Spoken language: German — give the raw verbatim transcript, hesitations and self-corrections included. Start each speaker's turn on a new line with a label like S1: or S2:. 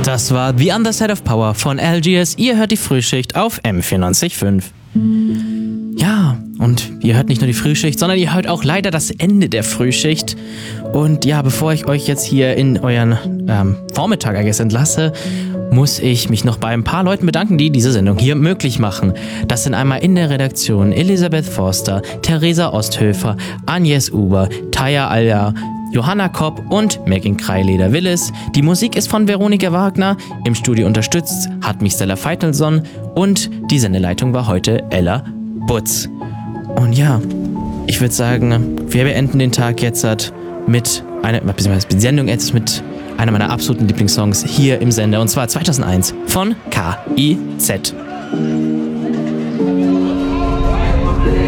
S1: Das war The Other Side of Power von L G S. Ihr hört die Frühschicht auf M vierundneunzig Komma fünf. Ja, und ihr hört nicht nur die Frühschicht, sondern ihr hört auch leider das Ende der Frühschicht. Und ja, bevor ich euch jetzt hier in euren ähm, Vormittag I guess, entlasse, muss ich mich noch bei ein paar Leuten bedanken, die diese Sendung hier möglich machen. Das sind einmal in der Redaktion Elisabeth Forster, Theresa Osthöfer, Agnes Uber, Taya Alja, Johanna Kopp und Megan Kreileder-Willis. Die Musik ist von Veronika Wagner. Im Studio unterstützt hat mich Stella Feitelson und die Sendeleitung war heute Ella Butz. Und ja, ich würde sagen, wir beenden den Tag jetzt mit einer, beziehungsweise die Sendung jetzt mit einer meiner absoluten Lieblingssongs hier im Sender, und zwar zweitausendeins von K I Z.